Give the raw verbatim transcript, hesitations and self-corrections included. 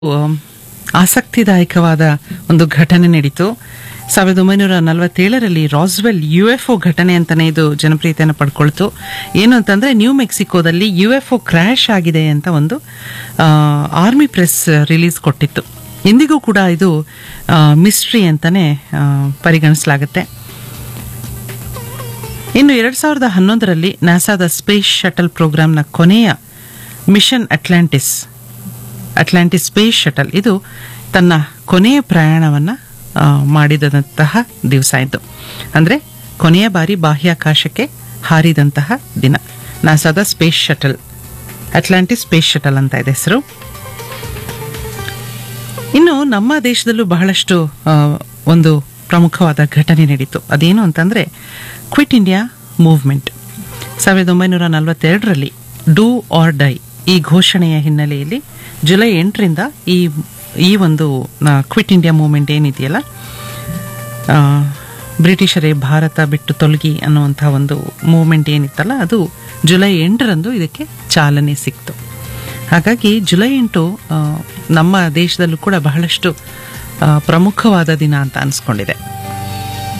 ಅಮ್, ಆಸಕ್ತಿದಾಯಕವಾದ ಒಂದು ಘಟನೆ ನಡೀತು. ಸಾವಿರದ ಒಂಬೈನೂರ ನಲವತ್ತೇಳರಲ್ಲಿ ರಾಸ್ವೆಲ್ ಯು ಎಫ್ ಒ ಘಟನೆ ಅಂತಾನೆ ಇದು ಜನಪ್ರಿಯತೆಯನ್ನು ಪಡ್ಕೊಳ್ತು. ಏನು ಅಂತಂದ್ರೆ new ಮೆಕ್ಸಿಕೋದಲ್ಲಿ U F O crash ಆಗಿದೆ ಅಂತ ಒಂದು ಆರ್ಮಿ ಪ್ರೆಸ್ ರಿಲೀಸ್ ಕೊಟ್ಟಿತ್ತು. ಇಂದಿಗೂ ಕೂಡ ಇದು ಮಿಸ್ಟ್ರಿ ಅಂತಾನೆ ಆ, ಪರಿಗಣಿಸಲಾಗುತ್ತೆ. ಇನ್ನು ಎರಡ್ ಸಾವಿರದ ಹನ್ನೊಂದರಲ್ಲಿ ನಾಸಾದ ಸ್ಪೇಸ್ ಶಟಲ್ ಪ್ರೋಗ್ರಾಂನ ಕೊನೆಯ mission Atlantis Atlantis space shuttle ಇದು ತನ್ನ ಕೊನೆಯ ಪ್ರಯಾಣವನ್ನು ಮಾಡಿದಂತಹ ದಿವಸ ಇದು. ಅಂದರೆ ಕೊನೆಯ ಬಾರಿ ಬಾಹ್ಯಾಕಾಶಕ್ಕೆ ಹಾರಿದಂತಹ ದಿನ. ನಾಸಾದ space shuttle Atlantis space shuttle ಅಂತ ಇದೆ ಹೆಸರು. ಇನ್ನು ನಮ್ಮ ದೇಶದಲ್ಲೂ ಬಹಳಷ್ಟು ಆ, ಒಂದು ಪ್ರಮುಖವಾದ ಘಟನೆ ನಡೀತು. ಅದೇನು ಅಂತಂದರೆ ಕ್ವಿಟ್ ಇಂಡಿಯಾ ಮೂವ್ಮೆಂಟ್. ಸಾವಿರದ ಒಂಬೈನೂರ ನಲವತ್ತೆರಡರಲ್ಲಿ ಡೂ ಆರ್ ಡೈ ಈ ಘೋಷಣೆಯ ಹಿನ್ನೆಲೆಯಲ್ಲಿ ಜುಲೈ ಎಂಟರಿಂದ ಈ ಈ ಒಂದು ಕ್ವಿಟ್ ಇಂಡಿಯಾ ಮೂವ್ಮೆಂಟ್ ಏನಿದೆಯಲ್ಲ, ಆ, ಬ್ರಿಟಿಷರೇ ಭಾರತ ಬಿಟ್ಟು ತೊಲಗಿ ಅನ್ನುವಂಥ ಒಂದು ಮೂವ್ಮೆಂಟ್ ಏನಿತ್ತಲ್ಲ, ಅದು ಜುಲೈ ಎಂಟರಂದು ಇದಕ್ಕೆ ಚಾಲನೆ ಸಿಕ್ತು. ಹಾಗಾಗಿ ಜುಲೈ ಎಂಟು ಆ, ನಮ್ಮ ದೇಶದಲ್ಲೂ ಕೂಡ ಬಹಳಷ್ಟು ಆ, ಪ್ರಮುಖವಾದ ದಿನ ಅಂತ ಅನಿಸ್ಕೊಂಡಿದೆ.